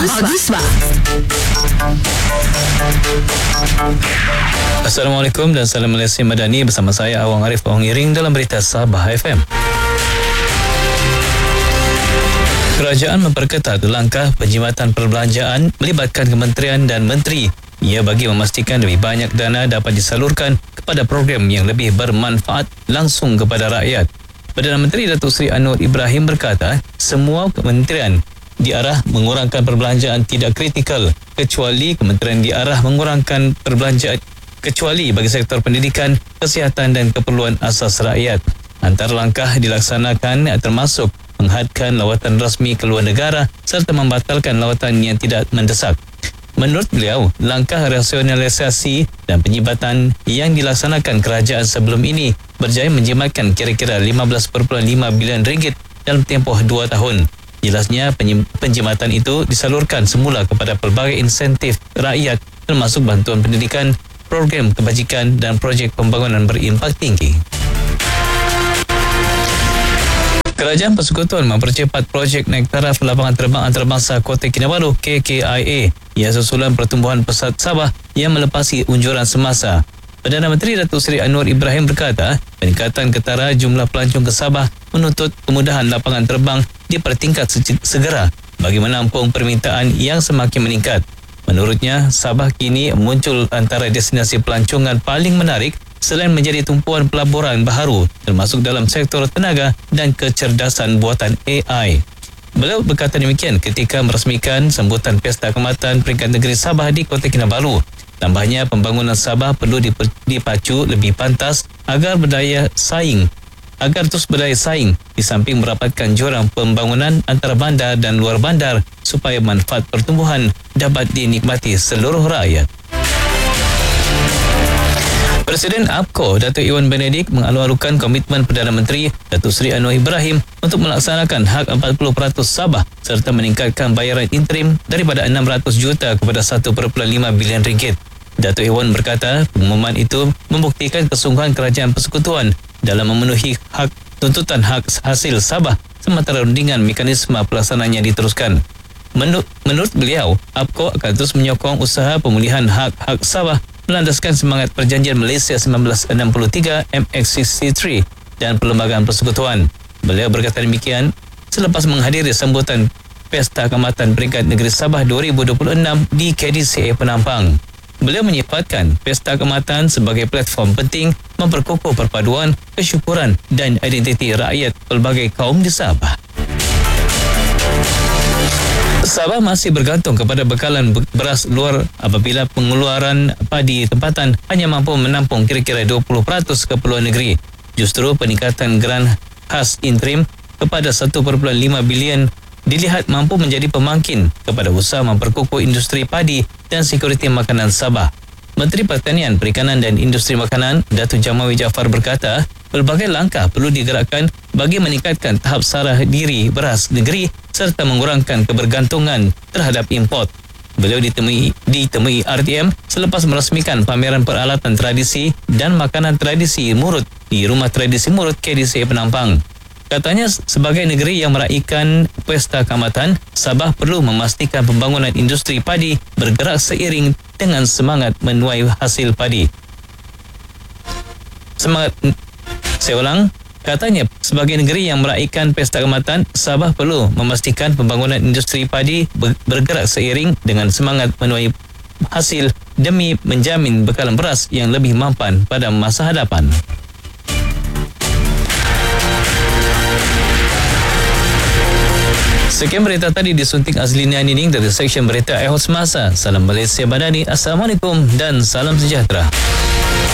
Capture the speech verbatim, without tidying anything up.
Bagus bah. Assalamualaikum dan salam Malaysia Madani, bersama saya Awang Arif Awang Iring dalam berita Sabah F M. Kerajaan memperketat langkah penjimatan perbelanjaan melibatkan kementerian dan menteri. Ia bagi memastikan lebih banyak dana dapat disalurkan kepada program yang lebih bermanfaat langsung kepada rakyat. Perdana Menteri Datuk Seri Anwar Ibrahim berkata, semua kementerian diarah mengurangkan perbelanjaan tidak kritikal kecuali kementerian diarah mengurangkan perbelanjaan kecuali bagi sektor pendidikan, kesihatan dan keperluan asas rakyat. Antara langkah dilaksanakan termasuk menghadkan lawatan rasmi ke luar negara serta membatalkan lawatan yang tidak mendesak. Menurut beliau, langkah rasionalisasi dan penyibatan yang dilaksanakan kerajaan sebelum ini berjaya menjimatkan kira-kira lima belas perpuluhan lima bilion ringgit dalam tempoh dua tahun. Jelasnya penjimatan itu disalurkan semula kepada pelbagai insentif rakyat termasuk bantuan pendidikan, program kebajikan dan projek pembangunan berimpak tinggi. Kerajaan Persekutuan mempercepat projek naik taraf lapangan terbang antarabangsa Kota Kinabalu K K I A ia susulan pertumbuhan pesat Sabah yang melepasi unjuran semasa. Perdana Menteri Datuk Seri Anwar Ibrahim berkata, peningkatan ketara jumlah pelancong ke Sabah menuntut kemudahan lapangan terbang dipertingkat segera bagi menampung permintaan yang semakin meningkat. Menurutnya, Sabah kini muncul antara destinasi pelancongan paling menarik selain menjadi tumpuan pelaburan baharu termasuk dalam sektor tenaga dan kecerdasan buatan A I. Beliau berkata demikian ketika merasmikan sambutan Pesta Keamatan Peringkat Negeri Sabah di Kota Kinabalu. Tambahnya, pembangunan Sabah perlu dipacu lebih pantas agar berdaya saing, agar terus berdaya saing di samping merapatkan jurang pembangunan antara bandar dan luar bandar supaya manfaat pertumbuhan dapat dinikmati seluruh rakyat. Presiden A P K O Datuk Iwan Benedik mengalu-alukan komitmen Perdana Menteri Datuk Seri Anwar Ibrahim untuk melaksanakan hak empat puluh peratus Sabah serta meningkatkan bayaran interim daripada enam ratus juta kepada satu perpuluhan lima bilion ringgit. Datuk Iwan berkata, pengumuman itu membuktikan kesungguhan Kerajaan Persekutuan dalam memenuhi hak tuntutan hak hasil Sabah sementara rundingan mekanisme pelaksanaannya diteruskan. Menurut, menurut beliau, A P K O akan terus menyokong usaha pemulihan hak-hak Sabah melandaskan semangat Perjanjian Malaysia seribu sembilan ratus enam puluh tiga M X enam puluh tiga dan Perlembagaan Persekutuan. Beliau berkata demikian selepas menghadiri sambutan Pesta Keamatan Peringkat Negeri Sabah dua ribu dua puluh enam di K D C A Penampang. Beliau menyifatkan Pesta Keamatan sebagai platform penting memperkukuh perpaduan, kesyukuran dan identiti rakyat pelbagai kaum di Sabah. Sabah masih bergantung kepada bekalan beras luar apabila pengeluaran padi tempatan hanya mampu menampung kira-kira dua puluh peratus keperluan negeri. Justru peningkatan geran khas interim kepada satu perpuluhan lima bilion dilihat mampu menjadi pemangkin kepada usaha memperkukuh industri padi dan sekuriti makanan Sabah. Menteri Pertanian, Perikanan dan Industri Makanan, Datuk Jamawi Jaafar berkata, pelbagai langkah perlu digerakkan bagi meningkatkan tahap sarah diri beras negeri serta mengurangkan kebergantungan terhadap import. Beliau ditemui, ditemui R T M selepas merasmikan pameran peralatan tradisi dan makanan tradisi Murut di Rumah Tradisi Murut K D C A Penampang. Katanya, sebagai negeri yang meraihkan Pesta Keamatan, Sabah perlu memastikan pembangunan industri padi bergerak seiring dengan semangat menuai hasil padi. Semangat, saya ulang, katanya, sebagai negeri yang meraihkan Pesta Keamatan, Sabah perlu memastikan pembangunan industri padi bergerak seiring dengan semangat menuai hasil demi menjamin bekalan beras yang lebih mampan pada masa hadapan. Sekian berita tadi disunting Azlina Nining dari Seksyen Berita Ehos Semasa. Salam Malaysia Madani. Assalamualaikum dan salam sejahtera.